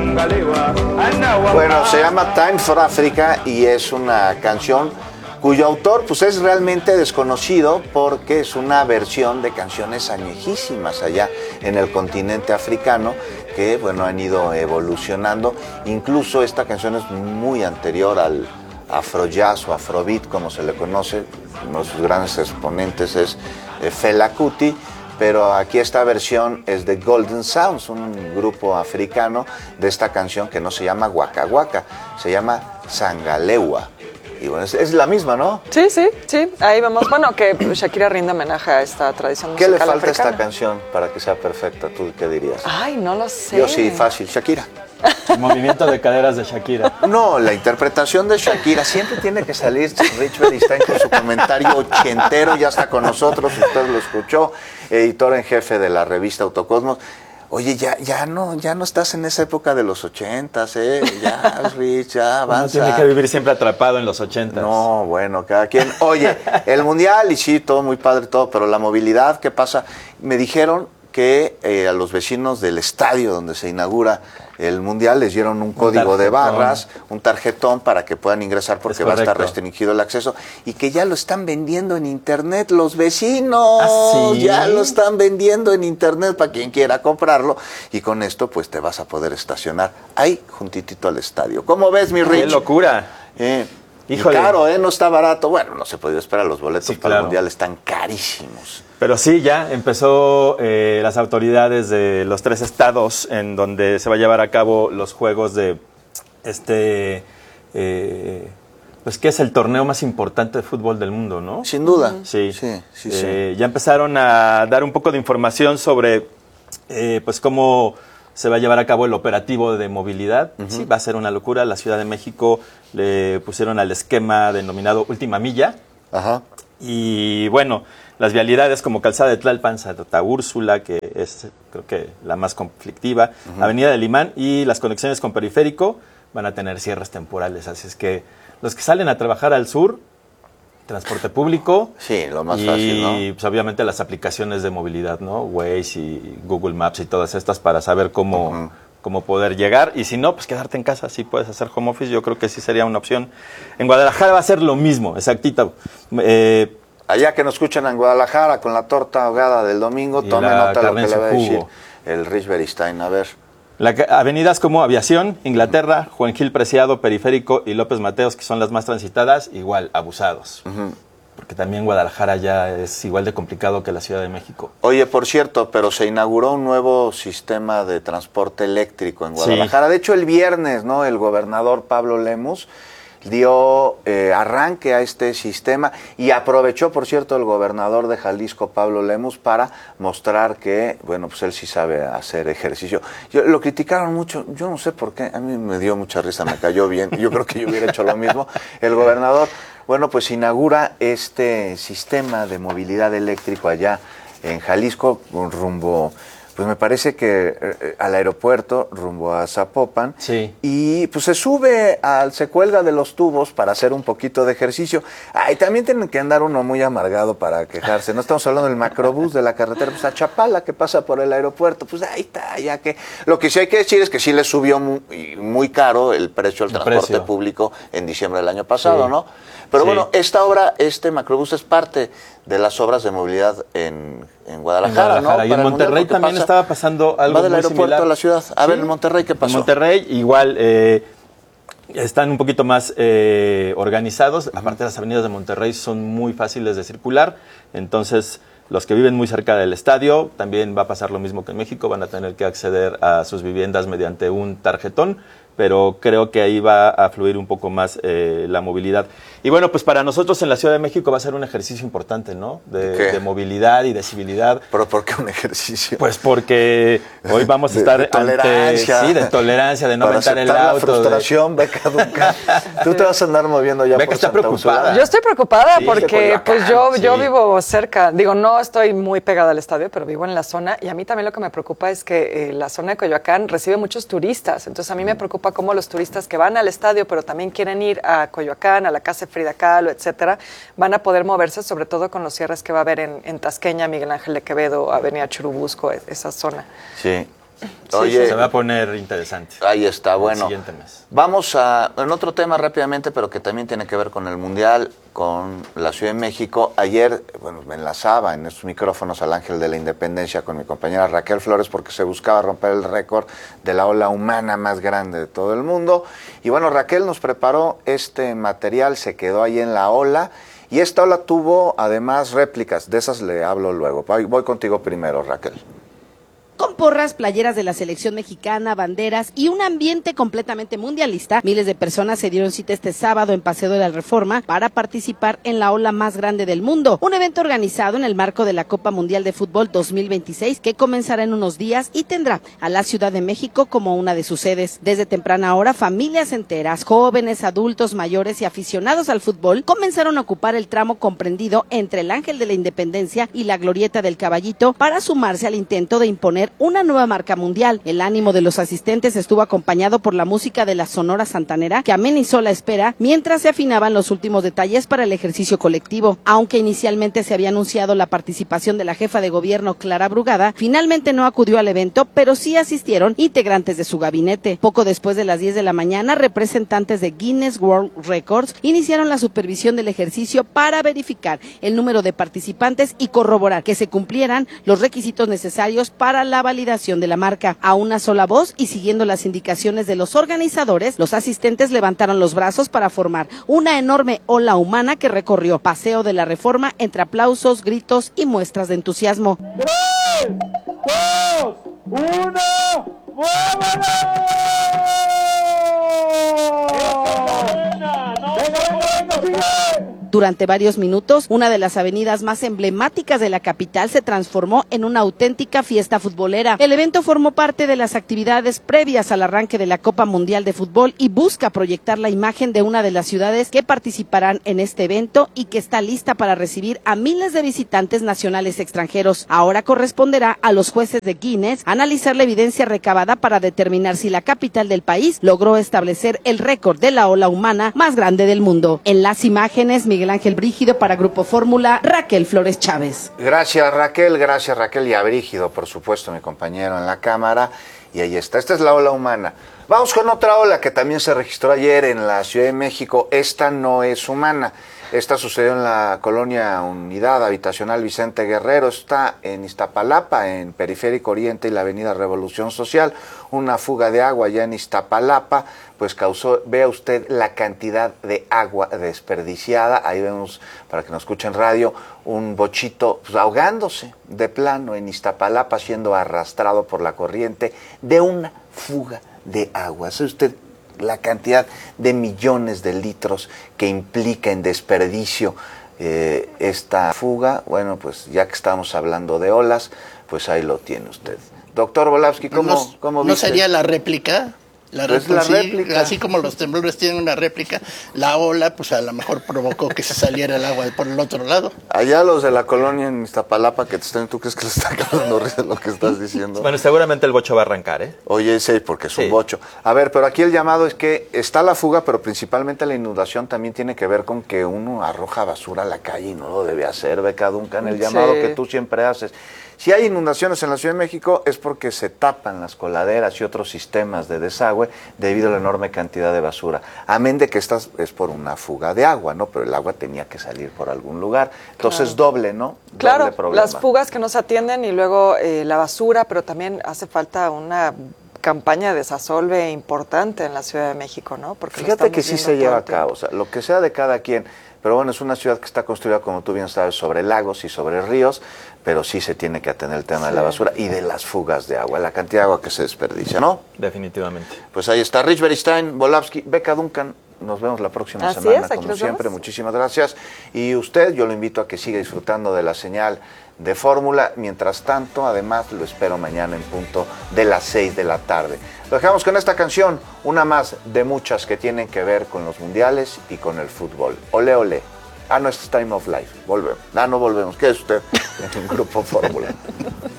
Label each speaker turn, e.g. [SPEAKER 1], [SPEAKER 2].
[SPEAKER 1] Bueno, se llama Time for Africa y es una canción cuyo autor pues es realmente desconocido porque es una versión de canciones añejísimas allá en el continente africano que bueno han ido evolucionando. Incluso esta canción es muy anterior al afrojazz o afrobeat como se le conoce. Uno de sus grandes exponentes es Fela Kuti, pero aquí esta versión es de Golden Sounds, un grupo africano de esta canción que no se llama Waka Waka, se llama Sangalewa. Y bueno, es la misma, ¿no?
[SPEAKER 2] Sí, ahí vamos. Bueno, que Shakira rinde homenaje a esta tradición musical
[SPEAKER 1] ¿Qué le falta
[SPEAKER 2] africana
[SPEAKER 1] a esta canción para que sea perfecta? ¿Tú qué dirías?
[SPEAKER 2] Ay, no lo sé.
[SPEAKER 1] Yo sí, fácil, Shakira.
[SPEAKER 3] El movimiento de caderas de Shakira.
[SPEAKER 1] No, la interpretación de Shakira siempre tiene que salir. Rich Beristain con su comentario ochentero, ya está con nosotros, usted lo escuchó, editor en jefe de la revista Autocosmos. Oye, ya no estás en esa época de los 80s, ya, Rich, ya avanza.
[SPEAKER 3] No tiene que vivir siempre atrapado en los 80s.
[SPEAKER 1] No, bueno, cada quien. Oye, el mundial, y sí, todo muy padre, todo, pero la movilidad, ¿qué pasa? Me dijeron que a los vecinos del estadio donde se inaugura el mundial les dieron un código de barras, un tarjetón para que puedan ingresar porque va a estar restringido el acceso y que ya lo están vendiendo en internet los vecinos.
[SPEAKER 3] ¿Ah, sí?
[SPEAKER 1] Ya lo están vendiendo en internet para quien quiera comprarlo y con esto pues te vas a poder estacionar ahí juntitito al estadio. ¿Cómo ves, mi Rich?
[SPEAKER 3] ¡Qué locura!
[SPEAKER 1] Híjole. Y caro, no está barato. Bueno, no se puede esperar, los boletos para el mundial están carísimos.
[SPEAKER 3] Pero sí, ya empezó las autoridades de los 3 estados en donde se va a llevar a cabo los juegos de pues que es el torneo más importante de fútbol del mundo, ¿no?
[SPEAKER 1] Sin duda.
[SPEAKER 3] Sí. Ya empezaron a dar un poco de información sobre pues cómo se va a llevar a cabo el operativo de movilidad. Sí, va a ser una locura. La Ciudad de México le pusieron al esquema denominado Última Milla.
[SPEAKER 1] Ajá.
[SPEAKER 3] Y bueno, las vialidades como Calzada de Tlalpan, Santa Úrsula, que es creo que la más conflictiva, Avenida del Imán y las conexiones con Periférico van a tener cierres temporales. Así es que los que salen a trabajar al sur, transporte público.
[SPEAKER 1] Sí, lo más fácil, ¿no?
[SPEAKER 3] Y pues obviamente las aplicaciones de movilidad, ¿no? Waze y Google Maps y todas estas para saber cómo poder llegar. Y si no, pues quedarte en casa. Si puedes hacer home office, yo creo que sí sería una opción. En Guadalajara va a ser lo mismo, exactito.
[SPEAKER 1] Allá que nos escuchan en Guadalajara con la torta ahogada del domingo, tome nota de lo que le va a decir el Rich Beristain. A ver.
[SPEAKER 3] Avenidas como Aviación, Inglaterra, Juan Gil Preciado, Periférico y López Mateos, que son las más transitadas, igual, abusados. Porque también Guadalajara ya es igual de complicado que la Ciudad de México.
[SPEAKER 1] Oye, por cierto, pero se inauguró un nuevo sistema de transporte eléctrico en Guadalajara. Sí. De hecho, el viernes, ¿no? El gobernador Pablo Lemus dio arranque a este sistema y aprovechó, por cierto, el gobernador de Jalisco, Pablo Lemus, para mostrar que, bueno, pues él sí sabe hacer ejercicio. Lo criticaron mucho, yo no sé por qué, a mí me dio mucha risa, me cayó bien, yo creo que yo hubiera hecho lo mismo. El gobernador, bueno, pues inaugura este sistema de movilidad eléctrico allá en Jalisco, rumbo... Pues me parece que al aeropuerto, rumbo a Zapopan,
[SPEAKER 3] sí.
[SPEAKER 1] Y pues se cuelga de los tubos para hacer un poquito de ejercicio. Y también tienen que andar uno muy amargado para quejarse. No estamos hablando del macrobús de la carretera, pues a Chapala, que pasa por el aeropuerto, pues ahí está, ya que... Lo que sí hay que decir es que sí le subió muy caro el precio del transporte público en diciembre del año pasado, ¿no? Pero bueno, esta obra, este macrobús es parte de las obras de movilidad en Guadalajara, ¿no?
[SPEAKER 3] Y en Monterrey también estaba pasando algo
[SPEAKER 1] va del
[SPEAKER 3] muy
[SPEAKER 1] aeropuerto
[SPEAKER 3] similar
[SPEAKER 1] a la ciudad. A ver, en Monterrey, ¿qué pasó?
[SPEAKER 3] En Monterrey igual están un poquito más organizados. Aparte, las avenidas de Monterrey son muy fáciles de circular. Entonces, los que viven muy cerca del estadio, también va a pasar lo mismo que en México. Van a tener que acceder a sus viviendas mediante un tarjetón. Pero creo que ahí va a fluir un poco más la movilidad. Y bueno, pues para nosotros en la Ciudad de México va a ser un ejercicio importante, ¿no? De movilidad y de civilidad.
[SPEAKER 1] ¿Pero por qué un ejercicio?
[SPEAKER 3] Pues porque hoy vamos a estar
[SPEAKER 1] de tolerancia.
[SPEAKER 3] de tolerancia, de no aventar el auto.
[SPEAKER 1] La frustración, Beca Duncan. Tú te vas a andar moviendo ya
[SPEAKER 3] Beca
[SPEAKER 1] por
[SPEAKER 3] está preocupada.
[SPEAKER 2] Yo estoy preocupada porque pues yo vivo cerca. Digo, no estoy muy pegada al estadio, pero vivo en la zona. Y a mí también lo que me preocupa es que la zona de Coyoacán recibe muchos turistas. Entonces a mí me preocupa cómo los turistas que van al estadio, pero también quieren ir a Coyoacán, a la casa de Frida Kahlo, etcétera, van a poder moverse, sobre todo con los cierres que va a haber en Tasqueña, Miguel Ángel de Quevedo, Avenida Churubusco, esa zona.
[SPEAKER 1] Sí. Oye,
[SPEAKER 3] se va a poner interesante.
[SPEAKER 1] Ahí está, bueno.
[SPEAKER 3] El siguiente mes.
[SPEAKER 1] Vamos en otro tema rápidamente, pero que también tiene que ver con el Mundial, con la Ciudad de México. Ayer, bueno, me enlazaba en estos micrófonos al Ángel de la Independencia con mi compañera Raquel Flores porque se buscaba romper el récord de la ola humana más grande de todo el mundo. Y bueno, Raquel nos preparó este material, se quedó ahí en la ola. Y esta ola tuvo además réplicas, de esas le hablo luego. Voy contigo primero, Raquel.
[SPEAKER 4] Con porras, playeras de la selección mexicana, banderas y un ambiente completamente mundialista, miles de personas se dieron cita este sábado en Paseo de la Reforma para participar en la ola más grande del mundo, un evento organizado en el marco de la Copa Mundial de Fútbol 2026 que comenzará en unos días y tendrá a la Ciudad de México como una de sus sedes. Desde temprana hora, familias enteras, jóvenes, adultos, mayores y aficionados al fútbol comenzaron a ocupar el tramo comprendido entre el Ángel de la Independencia y la Glorieta del Caballito para sumarse al intento de imponer una nueva marca mundial. El ánimo de los asistentes estuvo acompañado por la música de la Sonora Santanera, que amenizó la espera mientras se afinaban los últimos detalles para el ejercicio colectivo. Aunque inicialmente se había anunciado la participación de la jefa de gobierno Clara Brugada, finalmente no acudió al evento, pero sí asistieron integrantes de su gabinete. Poco después de las 10 de la mañana, representantes de Guinness World Records iniciaron la supervisión del ejercicio para verificar el número de participantes y corroborar que se cumplieran los requisitos necesarios para la validación de la marca. A una sola voz y siguiendo las indicaciones de los organizadores, los asistentes levantaron los brazos para formar una enorme ola humana que recorrió Paseo de la Reforma entre aplausos, gritos y muestras de entusiasmo.
[SPEAKER 5] 3, 2, 1, ¡vámonos!
[SPEAKER 4] Durante varios minutos, una de las avenidas más emblemáticas de la capital se transformó en una auténtica fiesta futbolera. El evento formó parte de las actividades previas al arranque de la Copa Mundial de Fútbol y busca proyectar la imagen de una de las ciudades que participarán en este evento y que está lista para recibir a miles de visitantes nacionales y extranjeros. Ahora corresponderá a los jueces de Guinness analizar la evidencia recabada para determinar si la capital del país logró establecer el récord de la ola humana más grande del mundo. En las imágenes, Miguel Ángel Brígido para Grupo Fórmula, Raquel Flores Chávez.
[SPEAKER 1] Gracias Raquel y a Brígido, por supuesto, mi compañero en la cámara. Y ahí está, esta es la ola humana. Vamos con otra ola que también se registró ayer en la Ciudad de México. Esta no es humana. Esta sucedió en la colonia Unidad Habitacional Vicente Guerrero, está en Iztapalapa, en Periférico Oriente y la avenida Revolución Social. Una fuga de agua ya en Iztapalapa, pues causó, vea usted la cantidad de agua desperdiciada. Ahí vemos, para que nos escuchen radio, un bochito pues, ahogándose de plano en Iztapalapa, siendo arrastrado por la corriente de una fuga de agua. ¿Sabe usted la cantidad de millones de litros que implica en desperdicio esta fuga? Bueno, pues ya que estamos hablando de olas, pues ahí lo tiene usted. Doctor Volavsky, ¿cómo viste?
[SPEAKER 6] ¿No sería la réplica? La réplica. Así como los temblores tienen una réplica, la ola, pues a lo mejor provocó que se saliera el agua por el otro lado.
[SPEAKER 1] Allá los de la colonia en Iztapalapa que te están, ¿tú crees que les está cagando risa lo que estás diciendo?
[SPEAKER 3] Bueno, seguramente el bocho va a arrancar, ¿eh?
[SPEAKER 1] Oye, sí, porque es un bocho. A ver, pero aquí el llamado es que está la fuga, pero principalmente la inundación también tiene que ver con que uno arroja basura a la calle y no lo debe hacer, Beca Duncan, el llamado que tú siempre haces. Si hay inundaciones en la Ciudad de México es porque se tapan las coladeras y otros sistemas de desagüe debido a la enorme cantidad de basura. Amén de que esta es por una fuga de agua, ¿no? Pero el agua tenía que salir por algún lugar. Entonces doble, ¿no?
[SPEAKER 2] Claro,
[SPEAKER 1] doble problema.
[SPEAKER 2] Las fugas que no se atienden y luego la basura, pero también hace falta una campaña de desasolve importante en la Ciudad de México, ¿no? Porque
[SPEAKER 1] fíjate que sí se lleva a cabo, o sea, lo que sea de cada quien. Pero bueno, es una ciudad que está construida, como tú bien sabes, sobre lagos y sobre ríos, pero sí se tiene que atender el tema de la basura y de las fugas de agua, la cantidad de agua que se desperdicia, ¿no?
[SPEAKER 3] Definitivamente.
[SPEAKER 1] Pues ahí está, Rich Beristain, Volavsky, Beca Duncan. Nos vemos la próxima semana, como siempre. Muchísimas gracias. Y usted, yo lo invito a que siga disfrutando de la señal de Fórmula. Mientras tanto, además, lo espero mañana en punto de las 6 de la tarde. Lo dejamos con esta canción, una más de muchas que tienen que ver con los mundiales y con el fútbol. Ole, ole. No, es Time of Life. Volvemos. No volvemos. ¿Qué es usted? En Grupo Fórmula.